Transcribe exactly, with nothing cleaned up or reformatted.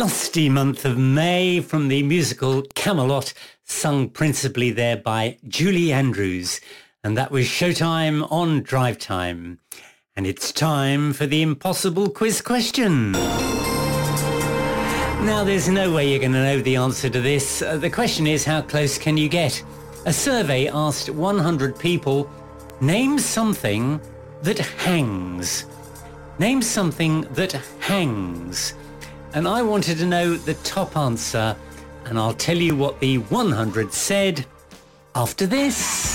lusty month of May from the musical Camelot, sung principally there by Julie Andrews. And that was Showtime on Drive Time. And it's time for the impossible quiz question. Now, there's no way you're going to know the answer to this. Uh, the question is, how close can you get? A survey asked one hundred people, name something that hangs. Name something that hangs. And I wanted to know the top answer, and I'll tell you what the one hundred said after this.